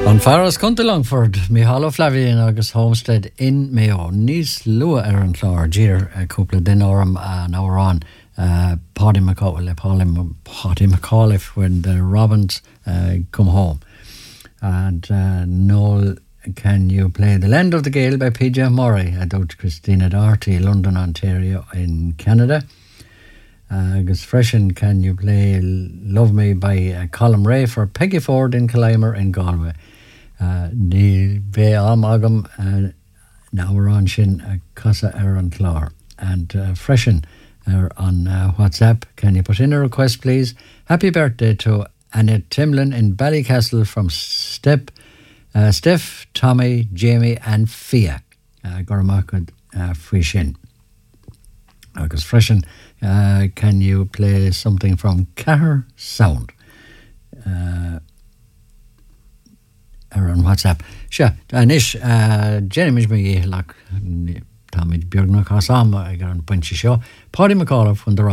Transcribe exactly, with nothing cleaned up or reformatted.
An Faras Conta Longford, Micheál Ó Flavian agus Homestead in Mayo. Nís lua ar an chlár, dír a cúpla den orm an árán. Uh, Paddy McAuliffe, Paddy McAuliffe when the Robins uh, come home. And uh, Noel, can you play The Land of the Gale by P J Murray? I doubt Christina Doherty, London, Ontario in Canada. Uh, Agus Freshen, can you play Love Me by uh, Colin Ray for Peggy Ford in Collimer in Galway? Ní bheith am agam now we're on sin a casa ar an chlár. And uh, Freshen are on uh, WhatsApp. Can you put in a request, please? Happy birthday to Annette Timlin in Ballycastle from Step, uh, Steph, Tommy, Jamie and Fia. Gormakad Frishin. Agus Freshen, uh, can you play something from Cahir Sound? Uh, or on WhatsApp. Sure, Anish, uh, Jenny Mijmi, like Tommy Björn Kasam, I got on Punchy Show. Paddy McAuliffe when the